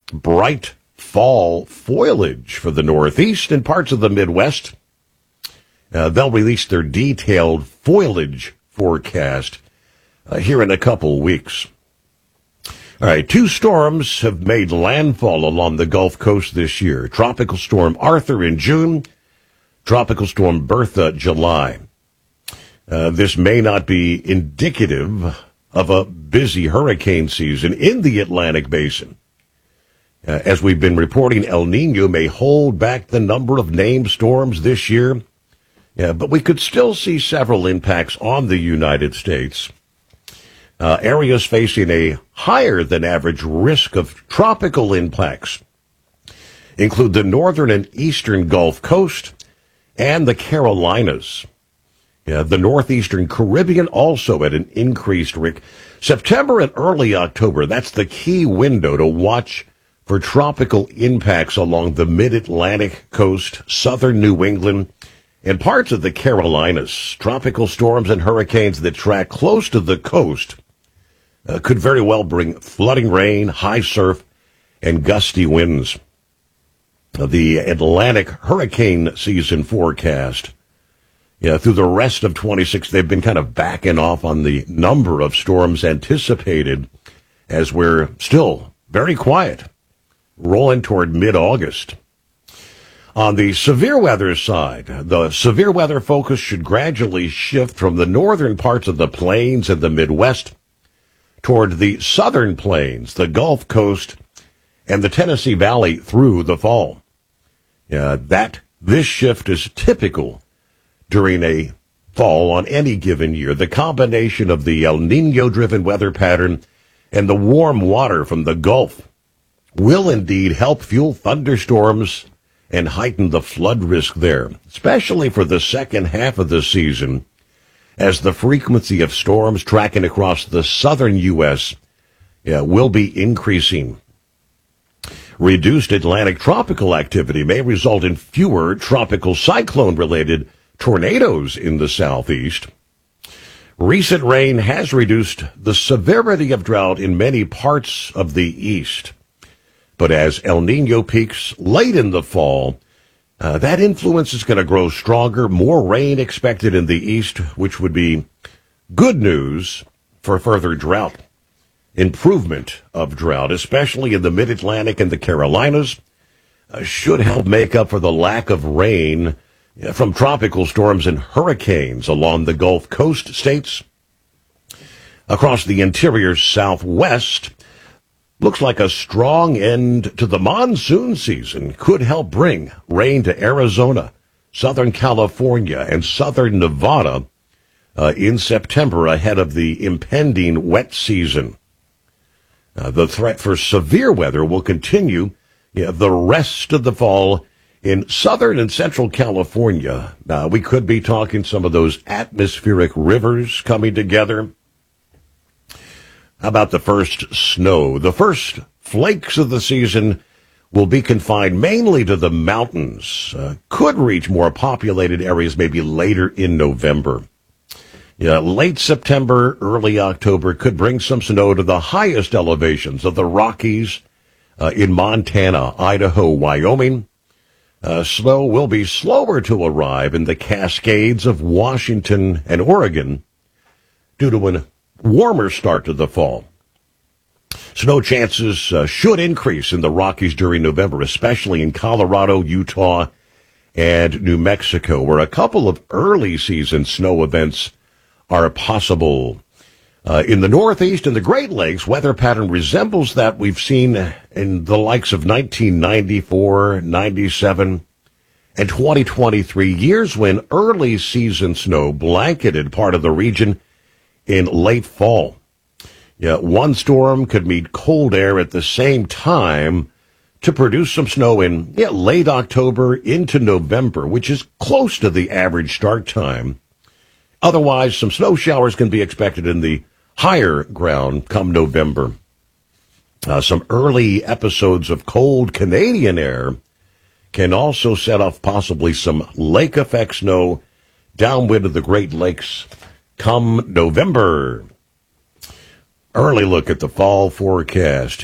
bright fall foliage for the Northeast and parts of the Midwest. They'll release their detailed foliage forecast here in a couple weeks. All right, two storms have made landfall along the Gulf Coast this year. Tropical Storm Arthur in June, Tropical Storm Bertha July. This may not be indicative of a busy hurricane season in the Atlantic Basin. As we've been reporting, El Nino may hold back the number of named storms this year, but we could still see several impacts on the United States. Areas facing a higher than average risk of tropical impacts include the northern and eastern Gulf Coast and the Carolinas. The northeastern Caribbean also at an increased risk. September and early October, that's the key window to watch for tropical impacts along the mid-Atlantic coast, southern New England, and parts of the Carolinas. Tropical storms and hurricanes that track close to the coast could very well bring flooding rain, high surf, and gusty winds. The Atlantic hurricane season forecast, through the rest of 26, they've been kind of backing off on the number of storms anticipated as we're still very quiet, rolling toward mid-August. On the severe weather side, the severe weather focus should gradually shift from the northern parts of the plains and the Midwest toward the southern plains, the Gulf Coast, and the Tennessee Valley through the fall. This shift is typical during a fall on any given year. The combination of the El Nino-driven weather pattern and the warm water from the Gulf will indeed help fuel thunderstorms and heighten the flood risk there, especially for the second half of the season, as the frequency of storms tracking across the southern U.S. Will be increasing. Reduced Atlantic tropical activity may result in fewer tropical cyclone-related tornadoes in the southeast. Recent rain has reduced the severity of drought in many parts of the east. But as El Nino peaks late in the fall, that influence is going to grow stronger, more rain expected in the east, which would be good news for further drought. Improvement of drought, especially in the mid-Atlantic and the Carolinas, should help make up for the lack of rain from tropical storms and hurricanes along the Gulf Coast states. Across the interior Southwest, looks like a strong end to the monsoon season could help bring rain to Arizona, Southern California, and Southern Nevada in September ahead of the impending wet season. The threat for severe weather will continue the rest of the fall in Southern and Central California. We could be talking some of those atmospheric rivers coming together. How about the first snow? The first flakes of the season will be confined mainly to the mountains. Could reach more populated areas maybe later in November. Late September, early October could bring some snow to the highest elevations of the Rockies in Montana, Idaho, Wyoming. Snow will be slower to arrive in the Cascades of Washington and Oregon due to an warmer start to the fall. Snow chances should increase in the Rockies during November, especially in Colorado, Utah, and New Mexico, where a couple of early season snow events are possible. In the Northeast and the Great Lakes, weather pattern resembles that we've seen in the likes of 1994, 97, and 2023, years when early season snow blanketed part of the region in late fall. One storm could meet cold air at the same time to produce some snow in late October into November, which is close to the average start time. Otherwise, some snow showers can be expected in the higher ground come November. Some early episodes of cold Canadian air can also set off possibly some lake effect snow downwind of the Great Lakes come November. Early look at the fall forecast.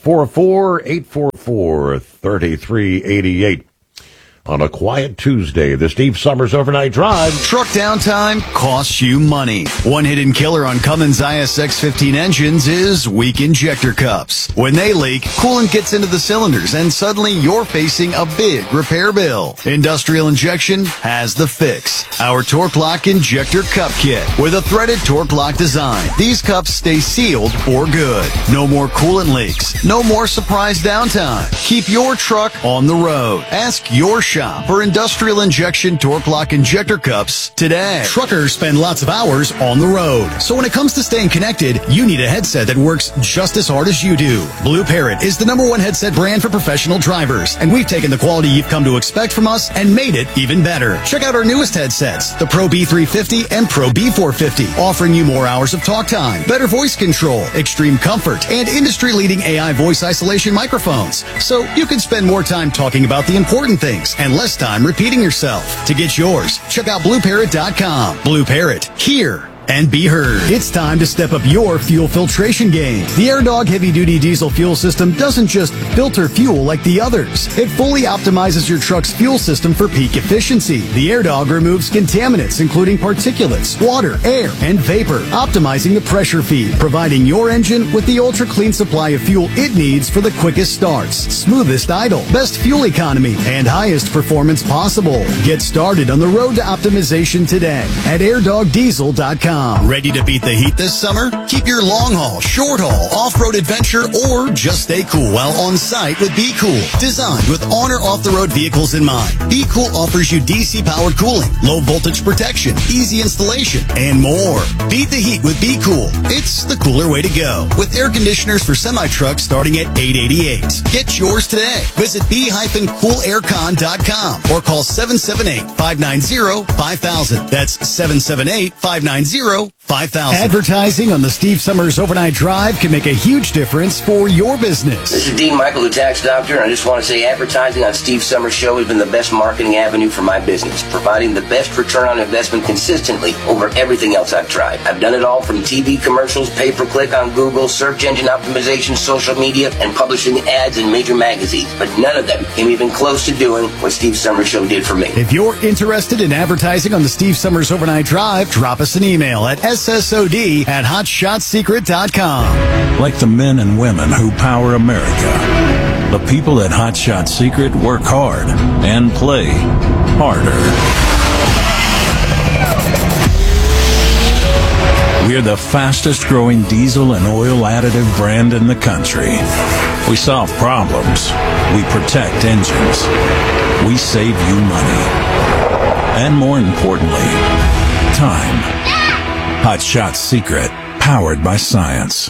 844-844-3388. On a quiet Tuesday, the Steve Summers Overnight Drive. Truck downtime costs you money. One hidden killer on Cummins ISX-15 engines is weak injector cups. When they leak, coolant gets into the cylinders and suddenly you're facing a big repair bill. Industrial Injection has the fix. Our Torque Lock Injector Cup Kit with a threaded Torque Lock design. These cups stay sealed for good. No more coolant leaks. No more surprise downtime. Keep your truck on the road. Ask your shop for Industrial Injection Torque Lock Injector Cups today. Truckers spend lots of hours on the road. So when it comes to staying connected, you need a headset that works just as hard as you do. Blue Parrot is the #1 headset brand for professional drivers. And we've taken the quality you've come to expect from us and made it even better. Check out our newest headsets, the Pro B350 and Pro B450, offering you more hours of talk time, better voice control, extreme comfort, and industry-leading AI voice isolation microphones. So you can spend more time talking about the important things and less time repeating yourself. To get yours, check out BlueParrot.com. Blue Parrot, hear and be heard. It's time to step up your fuel filtration game. The AirDog heavy-duty diesel fuel system doesn't just filter fuel like the others. It fully optimizes your truck's fuel system for peak efficiency. The AirDog removes contaminants, including particulates, water, air, and vapor, optimizing the pressure feed, providing your engine with the ultra-clean supply of fuel it needs for the quickest starts, smoothest idle, best fuel economy, and highest performance possible. Get started on the road to optimization today at airdogdiesel.com. Ready to beat the heat this summer? Keep your long haul, short haul, off-road adventure, or just stay cool while on site with Be Cool. Designed with on or off-the-road vehicles in mind, Be Cool offers you DC-powered cooling, low-voltage protection, easy installation, and more. Beat the heat with Be Cool. It's the cooler way to go. With air conditioners for semi-trucks starting at $888. Get yours today. Visit b-coolaircon.com or call 778-590-5000. That's 778-590-5000. Advertising on the Steve Summers Overnight Drive can make a huge difference for your business. This is Dean Michael, the tax doctor, and I just want to say advertising on Steve Summers Show has been the best marketing avenue for my business, providing the best return on investment consistently over everything else I've tried. I've done it all from TV commercials, pay-per-click on Google, search engine optimization, social media, and publishing ads in major magazines, but none of them came even close to doing what Steve Summers Show did for me. If you're interested in advertising on the Steve Summers Overnight Drive, drop us an email at ssod@hotshotsecret.com. Like the men and women who power America, the people at Hot Shot Secret work hard and play harder. We're the fastest growing diesel and oil additive brand in the country. We solve problems. We protect engines. We save you money. And more importantly, time. Hot Shot Secret, powered by science.